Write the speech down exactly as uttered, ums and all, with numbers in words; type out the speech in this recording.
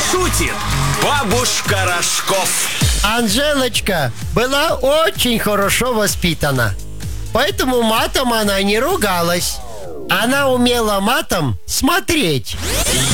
Шутит бабушка Рожков. Анжелочка была очень хорошо воспитана, поэтому матом она не ругалась. Она умела матом смотреть.